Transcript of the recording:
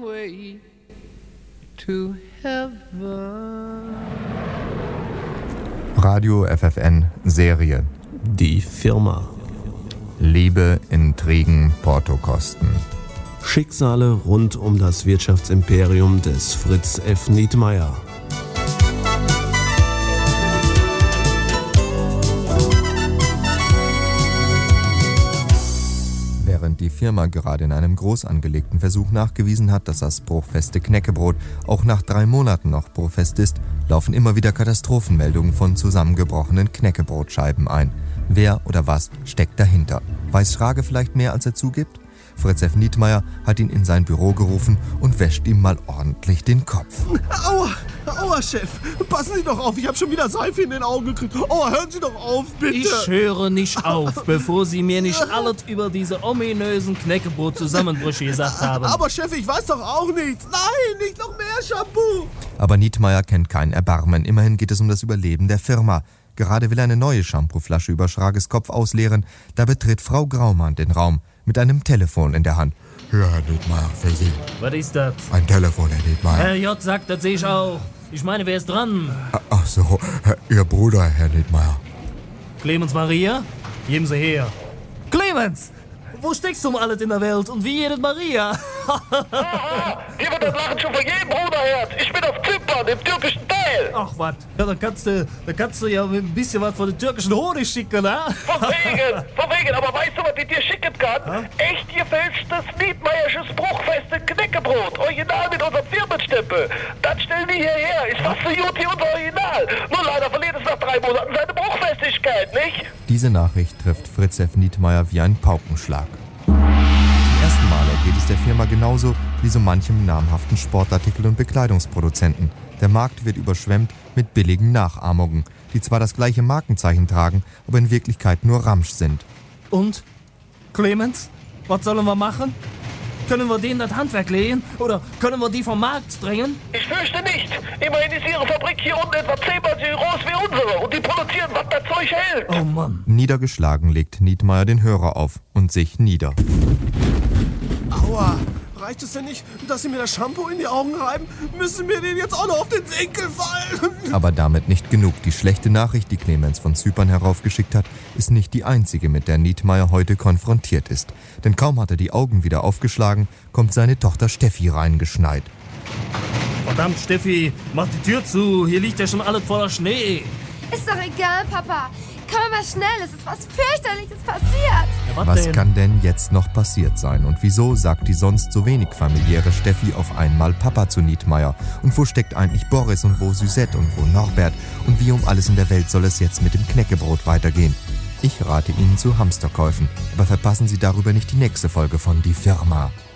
way to heaven. Radio FFN Serie. Die Firma. Liebe, Intrigen, Portokosten. Schicksale rund um das Wirtschaftsimperium des Fritz F. Nietmeyer. Während die Firma gerade in einem groß angelegten Versuch nachgewiesen hat, dass das bruchfeste Knäckebrot auch nach 3 Monaten noch bruchfest ist, laufen immer wieder Katastrophenmeldungen von zusammengebrochenen Knäckebrotscheiben ein. Wer oder was steckt dahinter? Weiß Schrage vielleicht mehr, als er zugibt? Fritz F. Nietmeyer hat ihn in sein Büro gerufen und wäscht ihm mal ordentlich den Kopf. Aua, aua, Chef. Passen Sie doch auf, ich habe schon wieder Seife in den Augen gekriegt. Aua, hören Sie doch auf, bitte. Ich höre nicht auf, bevor Sie mir nicht alles über diese ominösen Knäckebrot-Zusammenbrüche gesagt haben. Aber Chef, ich weiß doch auch nichts. Nein, nicht noch mehr Shampoo. Aber Nietmeyer kennt kein Erbarmen. Immerhin geht es um das Überleben der Firma. Gerade will er eine neue Shampooflasche über Schrages Kopf ausleeren. Da betritt Frau Graumann den Raum mit einem Telefon in der Hand. Ja, Herr Nietmeyer, für Sie. Was ist das? Ein Telefon, Herr Nietmeyer. Herr J. sagt, das sehe ich auch. Ich meine, wer ist dran? Ach so, Ihr Bruder, Herr Nietmeyer. Clemens Maria? Geben Sie her. Clemens! Wo steckst du um alles in der Welt und wie jedes Maria? Hier wird das Lachen schon von jedem Bruderherz. Ich bin auf Zypern, im türkischen Teil. Ach, was? Ja, da kannst du ja ein bisschen was von den türkischen Honig schicken, ne? Von wegen. Aber weißt du, was ich dir schicken kann? Echt gefälschtes Nietmeyersches bruchfeste Knäckebrot. Original mit unserem Firmenstempel. Das stellen die hierher. Ist fast so gut wie unser Original. Nur leider verliert es nach 3 Monaten seine Bruchfestigkeit, nicht? Diese Nachricht trifft Fritz F. Nietmeyer wie ein Paukenschlag. Zum ersten Mal ergeht es der Firma genauso wie so manchem namhaften Sportartikel- und Bekleidungsproduzenten. Der Markt wird überschwemmt mit billigen Nachahmungen, die zwar das gleiche Markenzeichen tragen, aber in Wirklichkeit nur Ramsch sind. Und? Clemens? Was sollen wir machen? Können wir denen das Handwerk lehen? Oder können wir die vom Markt drängen? Ich fürchte nicht. Immerhin ist ihre Fabrik hier unten etwa 10-mal so groß wie unsere. Und die produzieren, was das Zeug hält. Oh Mann. Niedergeschlagen legt Nietmeyer den Hörer auf und sich nieder. Aua, reicht es denn nicht, dass Sie mir das Shampoo in die Augen reiben? Müssen wir den jetzt auch noch auf den Senkel fallen? Aber damit nicht genug. Die schlechte Nachricht, die Clemens von Zypern heraufgeschickt hat, ist nicht die einzige, mit der Nietmeyer heute konfrontiert ist. Denn kaum hat er die Augen wieder aufgeschlagen, kommt seine Tochter Steffi reingeschneit. Verdammt, Steffi, mach die Tür zu. Hier liegt ja schon alles voller Schnee. Ist doch egal, Papa. Komm mal schnell, es ist was fürchterliches passiert. Ja, Was denn? kann denn jetzt noch passiert sein? Und wieso sagt die sonst so wenig familiäre Steffi auf einmal Papa zu Nietmeyer? Und wo steckt eigentlich Boris und wo Suzette und wo Norbert? Und wie um alles in der Welt soll es jetzt mit dem Knäckebrot weitergehen? Ich rate Ihnen zu Hamsterkäufen, aber verpassen Sie darüber nicht die nächste Folge von Die Firma.